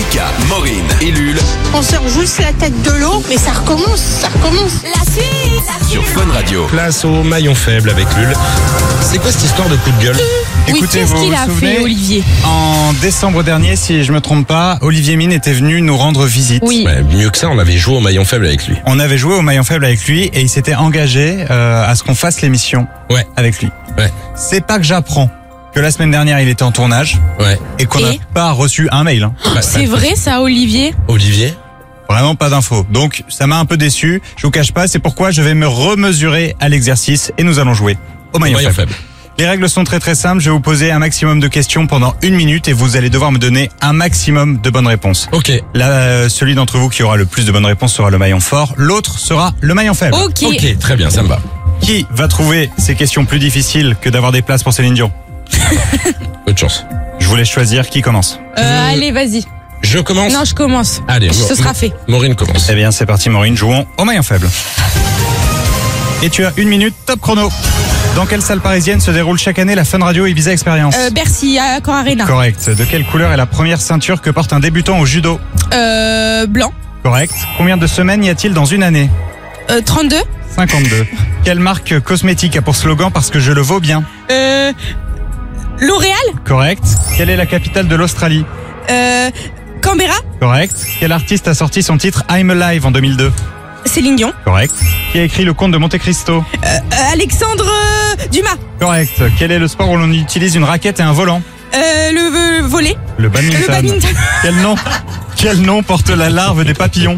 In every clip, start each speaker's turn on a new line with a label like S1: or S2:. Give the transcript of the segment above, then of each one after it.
S1: Mika, Maureen et Lul
S2: On sort juste la tête de l'eau, mais ça recommence. La suite.
S1: sur Fun Radio.
S3: Place au maillon faible avec Lul. C'est quoi cette histoire de coup de gueule?
S4: Oui,
S5: Écoutez,
S4: qu'est-ce
S5: vous
S4: qu'il
S5: vous
S4: a
S5: souvenez,
S4: fait, Olivier?
S5: En décembre dernier, si je me trompe pas, Olivier Mine était venu nous rendre visite.
S4: Oui.
S3: Ouais, mieux que ça, on avait joué au maillon faible avec lui.
S5: On avait joué au maillon faible avec lui et il s'était engagé à ce qu'on fasse l'émission
S3: Ouais.
S5: avec lui.
S3: Ouais.
S5: C'est pas que j'apprends que la semaine dernière il était en tournage
S3: Ouais.
S5: et qu'on n'a
S4: Et
S5: pas reçu un mail. Hein.
S4: C'est vrai ça, Olivier?
S3: Olivier?
S5: Vraiment pas d'infos. Donc ça m'a un peu déçu. Je vous cache pas, c'est pourquoi je vais me remesurer à l'exercice et nous allons jouer au maillon faible. Les règles sont très très simples. Je vais vous poser un maximum de questions pendant 1 minute et vous allez devoir me donner un maximum de bonnes réponses.
S3: Ok.
S5: Là, celui d'entre vous qui aura le plus de bonnes réponses sera le maillon fort. L'autre sera le maillon faible.
S4: Ok.
S3: Ok, très bien, ça me va.
S5: Qui va trouver ces questions plus difficiles que d'avoir des places pour Céline Dion?
S3: Bonne chance.
S5: Je vous laisse choisir qui commence.
S4: Allez, vas-y.
S3: Je commence?
S4: Non, je commence.
S3: Allez,
S4: Ce sera fait.
S3: Maureen commence.
S5: Eh bien, c'est parti Maureen, jouons au maillon faible. Et tu as 1 minute, top chrono. Dans quelle salle parisienne se déroule chaque année la Fun Radio Ibiza Experience?
S4: Bercy, Accor Arena.
S5: Correct. De quelle couleur est la première ceinture que porte un débutant au judo?
S4: Blanc.
S5: Correct. Combien de semaines y a-t-il dans une année?
S4: 32.
S5: 52. Quelle marque cosmétique a pour slogan parce que je le vaux bien?
S4: L'Oréal.
S5: Correct. Quelle est la capitale de l'Australie?
S4: Canberra.
S5: Correct. Quel artiste a sorti son titre I'm Alive en 2002?
S4: Céline Dion.
S5: Correct. Qui a écrit Le Comte de Monte Cristo?
S4: Alexandre Dumas.
S5: Correct. Quel est le sport où l'on utilise une raquette et un volant?
S4: Le volet.
S5: Le badminton.
S4: Le badminton.
S5: Quel nom porte la larve des papillons?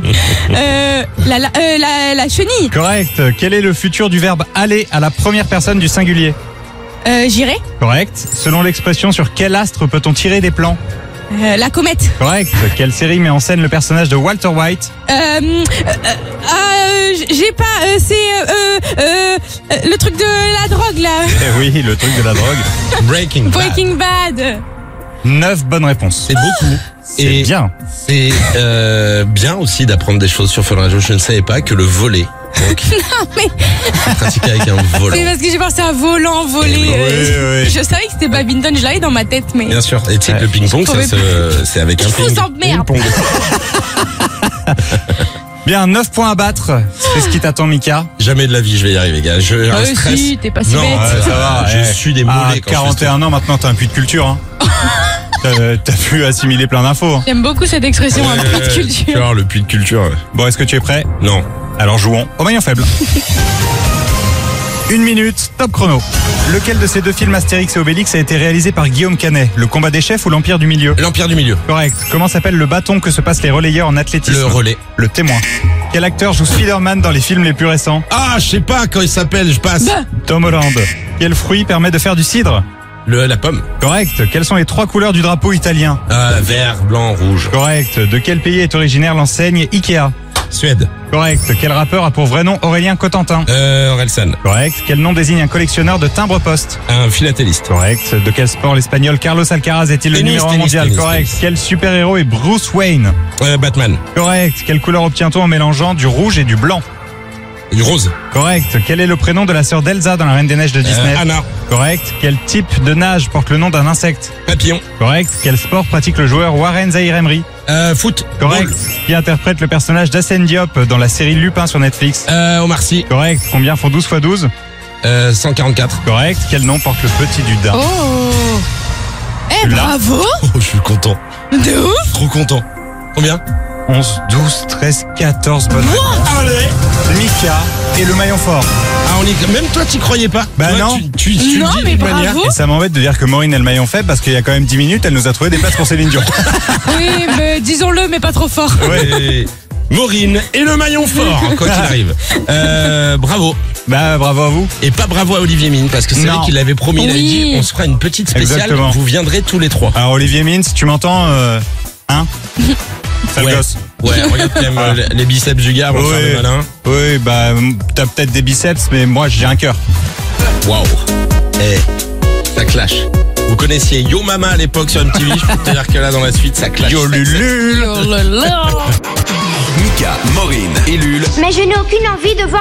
S4: La chenille.
S5: Correct. Quel est le futur du verbe aller à la première personne du singulier?
S4: J'irai.
S5: Correct. Selon l'expression, sur quel astre peut-on tirer des plans?
S4: La comète.
S5: Correct. Quelle série met en scène le personnage de Walter White?
S4: J'ai pas. C'est le truc de la drogue là.
S5: Eh oui, le truc de la drogue.
S3: Breaking Bad.
S4: Breaking Bad.
S5: 9 bonnes réponses.
S3: C'est beaucoup.
S5: C'est bien.
S3: C'est bien aussi d'apprendre des choses sur Fun Radio. Je ne savais pas que le volet, donc,
S4: Non mais
S3: c'est pratiqué avec un volant.
S4: c'est parce que j'ai pensé à volant, voler.
S5: oui.
S4: Je savais que c'était badminton, je l'avais dans ma tête, mais.
S3: Bien sûr. Et tu sais que le ping-pong,
S4: Je
S3: ça, c'est avec un
S4: Je vous emmerde.
S3: ping-pong.
S5: Bien, 9 points à battre. C'est ce qui t'attend, Mika.
S3: Jamais de la vie, je vais y arriver, gars. J'ai un stress.
S4: Si, t'es pas si
S3: Non,
S4: bête.
S3: ouais,
S5: ça va.
S3: Je suis des
S5: À
S3: mollets quand
S5: 41 ans, maintenant, t'as un puits de culture. Hein. T'as pu assimiler plein d'infos. Hein.
S4: J'aime beaucoup cette expression, un puits de
S3: Tu
S4: culture.
S3: vois, le puits de culture.
S5: Bon, est-ce que tu es prêt?
S3: Non.
S5: Alors jouons au maillon faible. 1 minute, top chrono. Lequel de ces deux films Astérix et Obélix a été réalisé par Guillaume Canet? Le combat des chefs ou l'Empire du milieu?
S3: L'Empire du milieu.
S5: Correct. Comment s'appelle le bâton que se passent les relayeurs en athlétisme?
S3: Le relais.
S5: Le témoin. Quel acteur joue Spider-Man dans les films les plus récents?
S3: Ah, je sais pas quand il s'appelle, je passe.
S5: Tom Holland. Quel fruit permet de faire du cidre?
S3: La pomme.
S5: Correct. Quelles sont les 3 couleurs du drapeau italien?
S3: Vert, blanc, rouge.
S5: Correct. De quel pays est originaire l'enseigne Ikea?
S3: Suède.
S5: Correct. Quel rappeur a pour vrai nom Aurélien Cotentin?
S3: Orelsan.
S5: Correct. Quel nom désigne un collectionneur de timbres-poste?
S3: Un philatéliste.
S5: Correct. De quel sport l'espagnol Carlos Alcaraz est-il le
S3: Tennis,
S5: numéro 1
S3: tennis,
S5: mondial?
S3: tennis,
S5: Correct.
S3: tennis.
S5: Quel super-héros est Bruce Wayne?
S3: Batman.
S5: Correct. Quelle couleur obtient-on en mélangeant du rouge et du blanc?
S3: Du rose.
S5: Correct. Quel est le prénom de la sœur d'Elsa dans la Reine des Neiges de Disney?
S3: Anna.
S5: Correct. Quel type de nage porte le nom d'un insecte?
S3: Papillon.
S5: Correct. Quel sport pratique le joueur Warren Zahir Emery?
S3: Foot.
S5: Correct. Qui interprète le personnage d'Hassane Diop dans la série Lupin sur Netflix?
S3: Omar Sy.
S5: Correct. Combien font 12 x 12?
S3: 144.
S5: Correct. Quel nom porte le petit du daim?
S4: Oh.
S5: Tu l'as.
S4: Bravo.
S3: Oh, je suis content.
S4: De ouf.
S3: Trop content. Combien?
S5: 11, 12, 13, 14 bonnes réponses.
S3: Allez.
S5: Mika et le maillon fort.
S3: Ah, même toi, t'y croyais pas?
S5: Bah
S3: Toi,
S5: non.
S3: Tu
S4: Non,
S3: le dis
S4: mais
S3: d'une
S4: bravo.
S3: manière.
S5: Et ça m'embête de dire que Maureen est le maillon faible parce qu'il y a quand même 10 minutes, elle nous a trouvé des places pour Céline Dion.
S4: Oui, mais disons-le, mais pas trop fort.
S3: Ouais. Maureen et le maillon fort, quoi qu'il arrive. Bravo.
S5: Bah bravo à vous.
S3: Et pas bravo à Olivier Mine, parce que c'est
S5: Non.
S3: lui qui l'avait promis. Il a
S4: Oui.
S3: dit, on se fera une petite spéciale.
S5: Exactement.
S3: Vous viendrez tous les 3.
S5: Alors Olivier Mine, si tu m'entends, hein? Sale gosse.
S3: Ouais, regarde quand même les biceps du gars, on va faire le malin.
S5: Oui, bah t'as peut-être des biceps, mais moi j'ai un cœur.
S3: Waouh. Ça clash. Vous connaissiez Yo Mama à l'époque sur MTV, je peux te dire que là dans la suite ça clash.
S5: Yo Lulu.
S4: Oh là là.
S1: Mika, Maureen et Lul.
S2: Mais je n'ai aucune envie de voir